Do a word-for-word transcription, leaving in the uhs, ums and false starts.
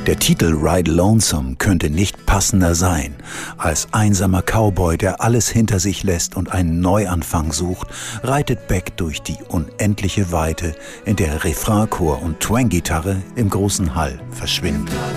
Der Titel Ride Lonesome könnte nicht passender sein. Als einsamer Cowboy, der alles hinter sich lässt und einen Neuanfang sucht, reitet Beck durch die unendliche Weite, in der Refrainchor und Twanggitarre im großen Hall verschwinden.